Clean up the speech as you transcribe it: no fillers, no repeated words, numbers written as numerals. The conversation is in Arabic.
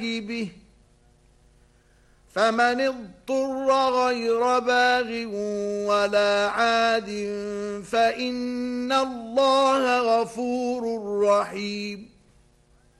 به فمن اضطر غير باغ ولا عاد فإن الله غفور رحيم